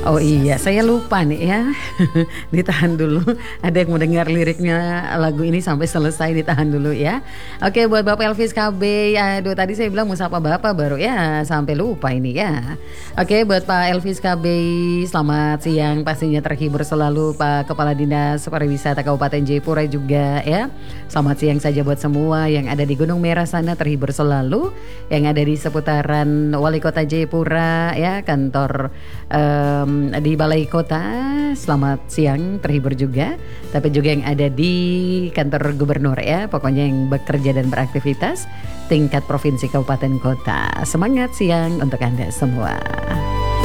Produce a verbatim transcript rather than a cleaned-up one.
Oh iya, saya lupa nih ya. Ditahan dulu. Ada yang mau dengar liriknya lagu ini sampai selesai, ditahan dulu ya. Oke, buat Bapak Elvis K B, aduh tadi saya bilang mau sapa Bapak baru ya, sampai lupa ini ya. Oke, buat Pak Elvis K B, selamat siang. Pastinya terhibur selalu Pak Kepala Dinas Pariwisata Kabupaten Jayapura juga ya. Selamat siang saja buat semua yang ada di Gunung Merah sana, terhibur selalu. Yang ada di seputaran Wali Kota Jayapura ya, kantor um, di Balai Kota, selamat siang, terhibur juga. Tapi juga yang ada di kantor gubernur ya, pokoknya yang bekerja dan beraktivitas tingkat provinsi kabupaten kota. Semangat siang untuk Anda semua.